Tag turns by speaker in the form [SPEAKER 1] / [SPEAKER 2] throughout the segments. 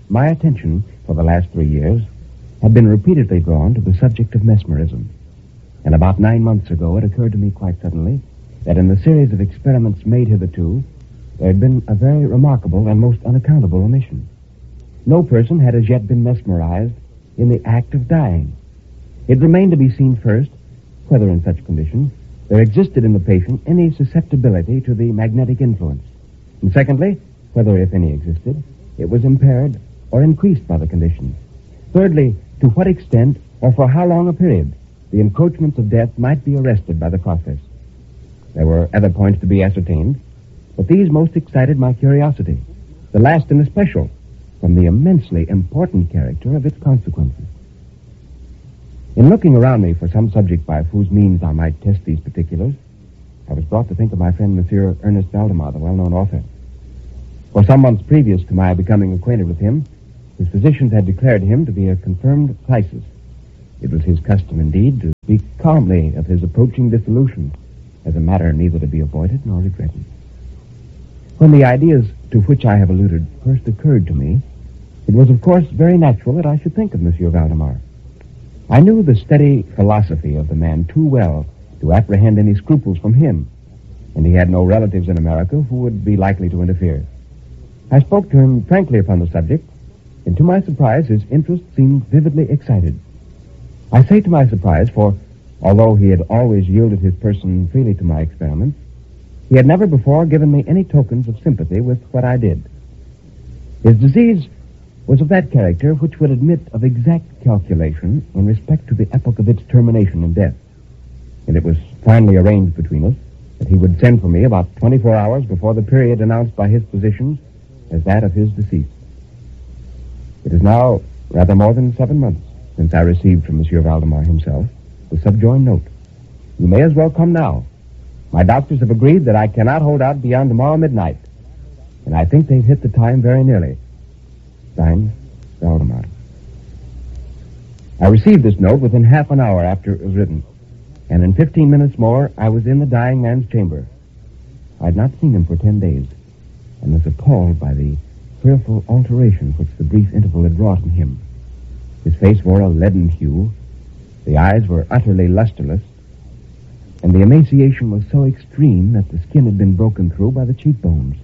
[SPEAKER 1] My attention, for the last 3 years, had been repeatedly drawn to the subject of mesmerism. And about 9 months ago, it occurred to me quite suddenly that in the series of experiments made hitherto, there had been a very remarkable and most unaccountable omission. No person had as yet been mesmerized in the act of dying. It remained to be seen first whether in such condition there existed in the patient any susceptibility to the magnetic influence. And secondly, whether, if any existed, it was impaired or increased by the condition. Thirdly, to what extent or for how long a period the encroachments of death might be arrested by the process. There were other points to be ascertained, but these most excited my curiosity, the last in especial, from the immensely important character of its consequences. In looking around me for some subject by whose means I might test these particulars, I was brought to think of my friend Monsieur Ernest Valdemar, the well-known author. For some months previous to my becoming acquainted with him, his physicians had declared him to be a confirmed crisis. It was his custom, indeed, to speak calmly of his approaching dissolution as a matter neither to be avoided nor regretted. When the ideas to which I have alluded first occurred to me, it was, of course, very natural that I should think of Monsieur Valdemar. I knew the steady philosophy of the man too well to apprehend any scruples from him, and he had no relatives in America who would be likely to interfere. I spoke to him frankly upon the subject, and to my surprise, his interest seemed vividly excited. I say to my surprise, for although he had always yielded his person freely to my experiments, he had never before given me any tokens of sympathy with what I did. His disease was of that character which would admit of exact calculation in respect to the epoch of its termination in death. And it was finally arranged between us that he would send for me about 24 hours before the period announced by his physicians as that of his decease. It is now rather more than 7 months since I received from Monsieur Valdemar himself the subjoined note. You may as well come now. My doctors have agreed that I cannot hold out beyond tomorrow midnight, and I think they've hit the time very nearly. Signed, Valdemar. I received this note within half an hour after it was written, and in 15 minutes more, I was in the dying man's chamber. I had not seen him for 10 days, and was appalled by the fearful alteration which the brief interval had wrought in him. His face wore a leaden hue, the eyes were utterly lusterless, and the emaciation was so extreme that the skin had been broken through by the cheekbones.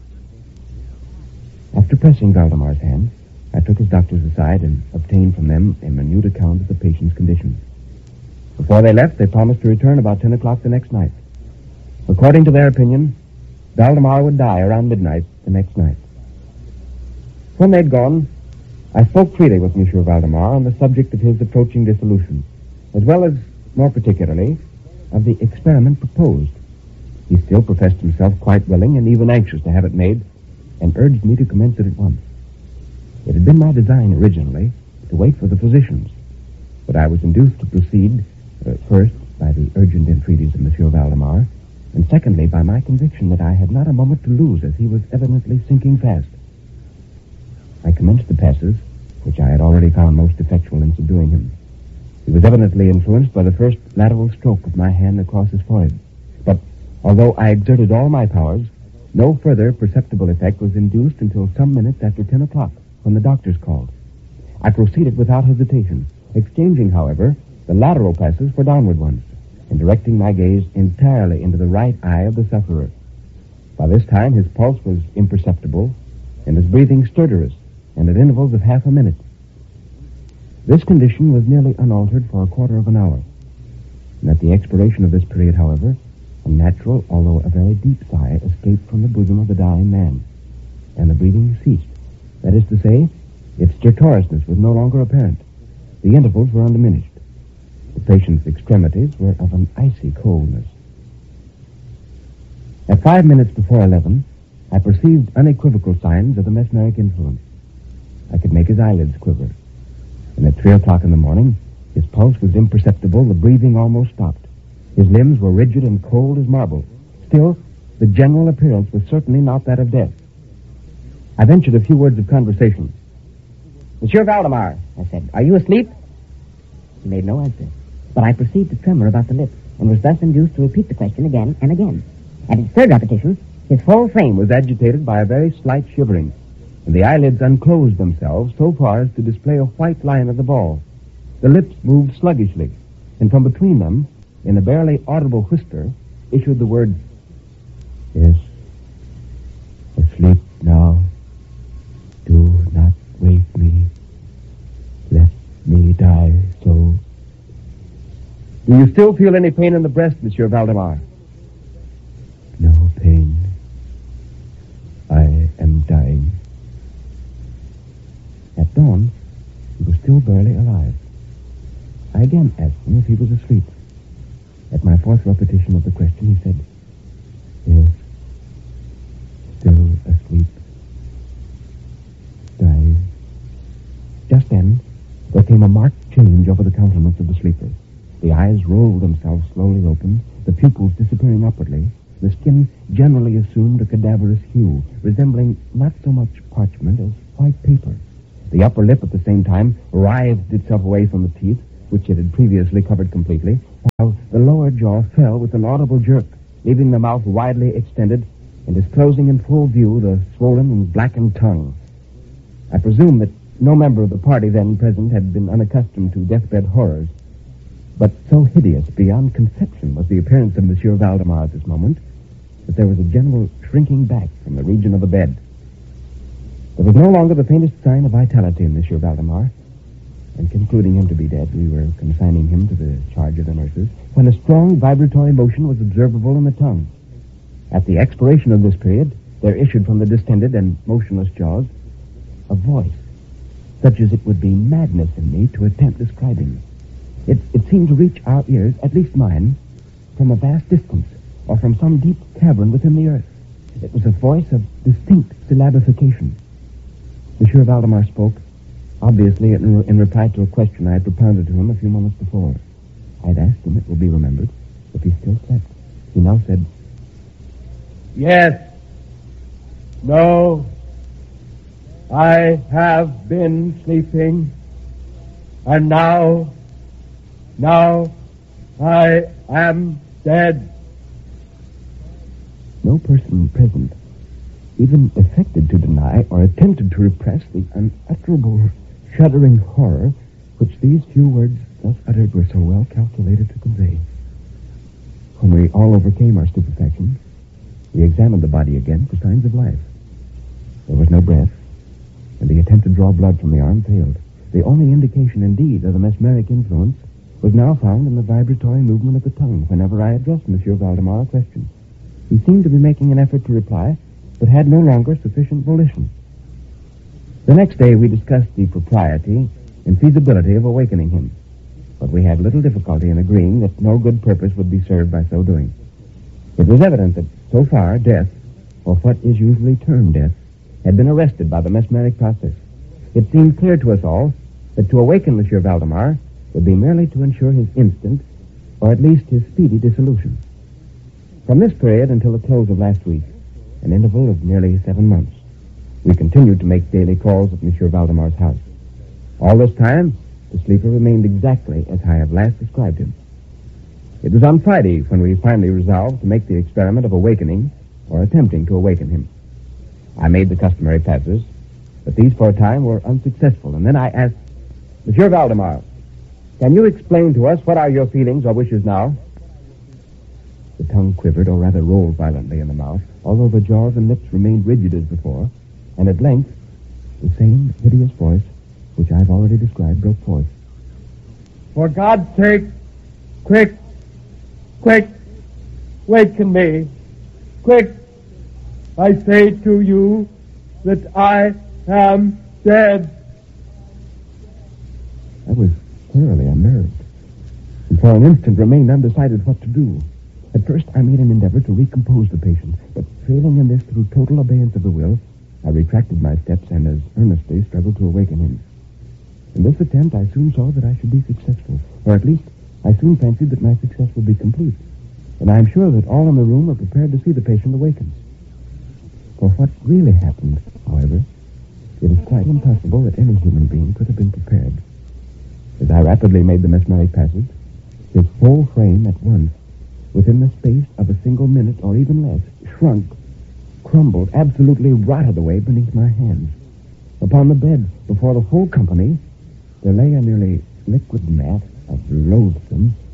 [SPEAKER 1] After pressing Valdemar's hand, I took his doctors aside and obtained from them a minute account of the patient's condition. Before they left, they promised to return about 10 o'clock the next night. According to their opinion, Valdemar would die around midnight the next night. When they'd gone, I spoke freely with Monsieur Valdemar on the subject of his approaching dissolution, as well as, more particularly, of the experiment proposed. He still professed himself quite willing and even anxious to have it made, and urged me to commence it at once. It had been my design originally to wait for the physicians, but I was induced to proceed, first, by the urgent entreaties of Monsieur Valdemar, and secondly, by my conviction that I had not a moment to lose, as he was evidently sinking fast. I commenced the passes, which I had already found most effectual in subduing him. He was evidently influenced by the first lateral stroke of my hand across his forehead, but although I exerted all my powers, no further perceptible effect was induced until some minutes after 10 o'clock, when the doctors called. I proceeded without hesitation, exchanging, however, the lateral passes for downward ones, and directing my gaze entirely into the right eye of the sufferer. By this time, his pulse was imperceptible, and his breathing stertorous, and at intervals of half a minute. This condition was nearly unaltered for a quarter of an hour, and at the expiration of this period, however, a natural, although a very deep sigh escaped from the bosom of the dying man, and the breathing ceased. That is to say, its stertorousness was no longer apparent. The intervals were undiminished. The patient's extremities were of an icy coldness. At 5 minutes before 11, I perceived unequivocal signs of the mesmeric influence. I could make his eyelids quiver. And at 3 o'clock in the morning, his pulse was imperceptible, the breathing almost stopped. His limbs were rigid and cold as marble. Still, the general appearance was certainly not that of death. I ventured a few words of conversation.
[SPEAKER 2] Monsieur Valdemar, I said, are you asleep? He made no answer, but I perceived a tremor about the lips, and was thus induced to repeat the question again and again. At its third repetition, his whole frame was
[SPEAKER 1] agitated by a very slight shivering. and the eyelids unclosed themselves so far as to display a white line of the ball. The lips moved sluggishly, and from between them, in a barely audible whisper, issued the words, "Yes, asleep now. Do not wake me. Let me die so." "Do you still feel any pain in the breast, Monsieur Valdemar?" "No pain. I am dying." At dawn, he was still barely alive. I again asked him if he was asleep. At my fourth repetition of the question, he said, "Yes, still asleep. Dying." Just then, there came a marked change over the countenance of the sleeper. The eyes rolled themselves slowly open, the pupils disappearing upwardly. The skin generally assumed a cadaverous hue, resembling not so much parchment as white paper. The upper lip, at the same time, writhed itself away from the teeth, which it had previously covered completely, while the lower jaw fell with an audible jerk, leaving the mouth widely extended and disclosing in full view the swollen and blackened tongue. I presume that no member of the party then present had been unaccustomed to deathbed horrors, but so hideous beyond conception was the appearance of Monsieur Valdemar at this moment that there was a general shrinking back from the region of the bed. There was no longer the faintest sign of vitality in Monsieur Valdemar, and concluding him to be dead, we were consigning him to the charge of the nurses, when a strong vibratory motion was observable in the tongue. At the expiration of this period, there issued from the distended and motionless jaws a voice, such as it would be madness in me to attempt describing. It seemed to reach our ears, at least mine, from a vast distance, or from some deep cavern within the earth. It was a voice of distinct syllabification. Monsieur Valdemar spoke, obviously in reply to a question I had propounded to him a few moments before. I had asked him, it will be remembered, if he still slept. He now said, "Yes. No. I have been sleeping. And now I am dead." No person present even affected to deny or attempted to repress the unutterable, shuddering horror which these few words thus uttered were so well calculated to convey. When we all overcame our stupefaction, we examined the body again for signs of life. There was no breath, and the attempt to draw blood from the arm failed. The only indication, indeed, of the mesmeric influence was now found in the vibratory movement of the tongue whenever I addressed Monsieur Valdemar a question. He seemed to be making an effort to reply, but had no longer sufficient volition. The next day we discussed the propriety and feasibility of awakening him, but we had little difficulty in agreeing that no good purpose would be served by so doing. It was evident that, so far, death, or what is usually termed death, had been arrested by the mesmeric process. It seemed clear to us all that to awaken Monsieur Valdemar would be merely to ensure his instant, or at least his speedy dissolution. From this period until the close of last week, an interval of nearly 7 months, we continued to make daily calls at Monsieur Valdemar's house. All this time, the sleeper remained exactly as I have last described him. It was on Friday when we finally resolved to make the experiment of awakening, or attempting to awaken him. I made the customary passes, but these for a time were unsuccessful, and then I asked, "Monsieur Valdemar, can you explain to us what are your feelings or wishes now?" The tongue quivered, or rather rolled violently in the mouth, although the jaws and lips remained rigid as before, and at length, the same hideous voice, which I have already described, broke forth. "For God's sake, quick, waken me, quick, I say to you that I am dead." I was thoroughly unnerved, and for an instant remained undecided what to do. At first, I made an endeavor to recompose the patient, but failing in this through total abeyance of the will, I retracted my steps and as earnestly struggled to awaken him. In this attempt, I soon saw that I should be successful, or at least, I soon fancied that my success would be complete, and I am sure that all in the room were prepared to see the patient awakened. For what really happened, however, it is quite impossible that any human being could have been prepared. As I rapidly made the mesmeric passage, his whole frame at once, within the space of a single minute or even less, shrunk, crumbled, absolutely rotted away beneath my hands. Upon the bed, before the whole company, there lay a nearly liquid mat of loathsome,